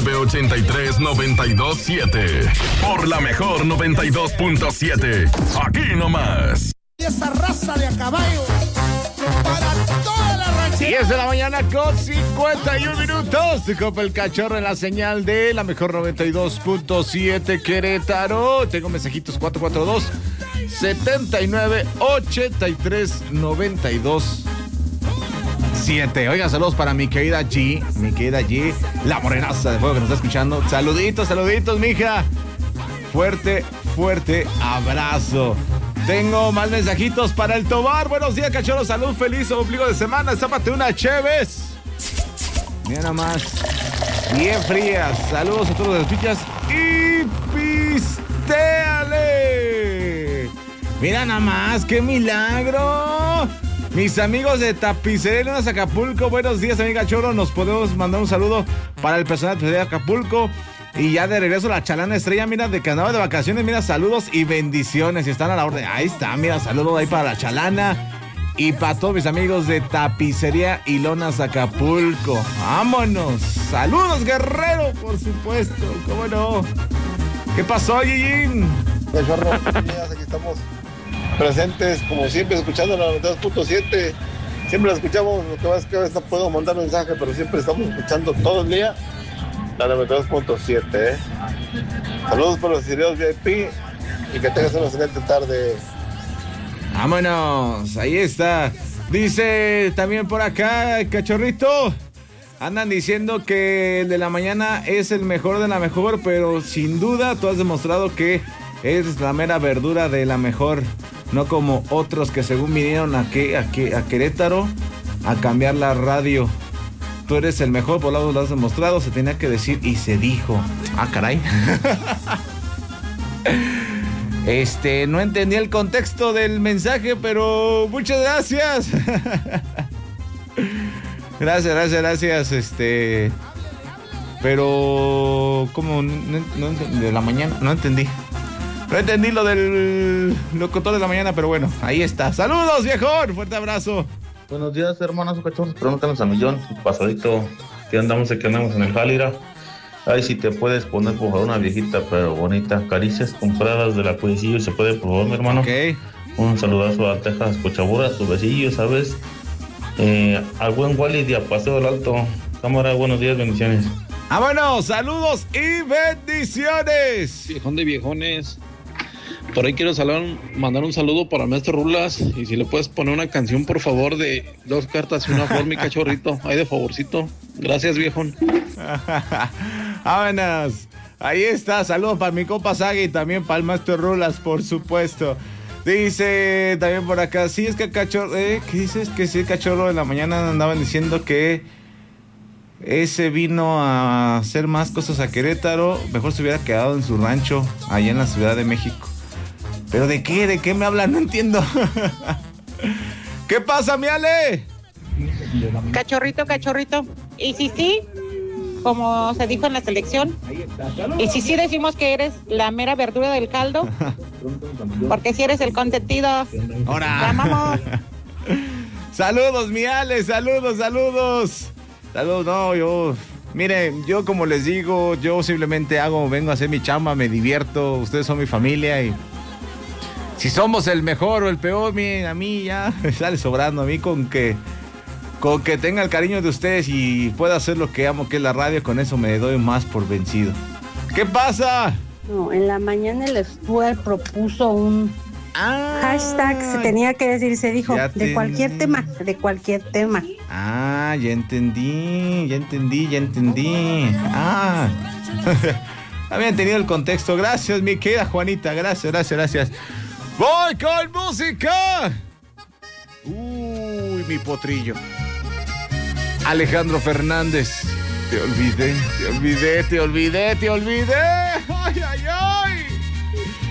983-92.7. Por la mejor 92.7. Aquí nomás. Esa raza de a caballo para toda la ranchera. 10 de la mañana con 51 minutos. Se copa el cachorro en la señal de la mejor 92.7 Querétaro. Tengo mensajitos 442-7983-92.7. Oigan, saludos para mi querida G, la morenaza de fuego que nos está escuchando. Saluditos, mija. Fuerte abrazo. Tengo más mensajitos para el Tobar. Buenos días, cachorro. Salud, feliz ombligo de semana. Zápate una Cheves. Mira nada más. Bien frías. Saludos a todos los escuchas. Y pistéale. Mira nada más. ¡Qué milagro! Mis amigos de Tapicería Lonas Acapulco. Buenos días, amiga Choro. Nos podemos mandar un saludo para el personal de Acapulco. Y ya de regreso la Chalana Estrella, mira, de que andaba de vacaciones, mira, saludos y bendiciones. Y están a la orden. Ahí está, mira, saludos ahí para la Chalana. Y para todos mis amigos de Tapicería y Lonas Acapulco. ¡Vámonos! ¡Saludos, guerrero! Por supuesto, ¿cómo no? ¿Qué pasó, Yijin? Cachorro, buenos días, aquí estamos presentes, como siempre, escuchando la 92.7. Siempre la escuchamos, lo que pasa es que a veces no puedo mandar mensaje, pero siempre estamos escuchando todo el día la 92.7, Saludos por los videos VIP y que tengas una excelente tarde. Vámonos, ahí está. Dice también por acá, cachorrito. Andan diciendo que el de la mañana es el mejor de la mejor, pero sin duda tú has demostrado que es la mera verdura de la mejor. No como otros que según vinieron a Querétaro a cambiar la radio. Tú eres el mejor, por lado lo has demostrado, se tenía que decir y se dijo. Ah, caray. No entendí el contexto del mensaje, pero muchas gracias. Gracias. Pero ¿cómo? No de la mañana, no entendí. No entendí lo del locutor de la mañana, pero bueno, ahí está. Saludos, viejón, fuerte abrazo. Buenos días, hermanos cachorros, pregúntanos al millón, pasadito, que andamos en el Jálira. Ay, si te puedes poner, por favor, una viejita pero bonita, caricias compradas de la Cuisillo, ¿se puede, por favor, mi hermano? Ok. Un saludazo a Texas, Cochabura, tu besillo, ¿sabes? Al buen Wally de Paseo del Alto. Cámara, buenos días, bendiciones. Vámonos, saludos y bendiciones. Viejón de viejones. Por ahí quiero mandar un saludo para el maestro Rulas. Y si le puedes poner una canción, por favor, de 2 cartas y una flor, mi cachorrito. Ahí de favorcito. Gracias, viejón. Vámonos. Ahí está. Saludos para mi compa Saga y también para el maestro Rulas, por supuesto. Dice también por acá. Sí, es que cachorro. ¿Qué dices? Que sí, cachorro. En la mañana andaban diciendo que ese vino a hacer más cosas a Querétaro. Mejor se hubiera quedado en su rancho, allá en la Ciudad de México. ¿Pero de qué? ¿De qué me hablan? No entiendo. ¿Qué pasa, mi Ale? Cachorrito. Y si sí, como se dijo en la selección, y si sí decimos que eres la mera verdura del caldo, porque si eres el consentido. ¡Ahora! ¡Te amamos! Saludos, mi Ale, saludos. Saludos, no, miren, yo como les digo, yo simplemente vengo a hacer mi chamba, me divierto, ustedes son mi familia y si somos el mejor o el peor, miren, a mí ya me sale sobrando, a mí con que tenga el cariño de ustedes y pueda hacer lo que amo, que es la radio, con eso me doy más por vencido. ¿Qué pasa? No, en la mañana el Stuart propuso un hashtag, se tenía que decir, se dijo, de cualquier tema. Ah, ya entendí. Ah, había entendido el contexto. Gracias, mi querida Juanita, gracias. ¡Voy con música! Uy, mi potrillo. Alejandro Fernández. Te olvidé.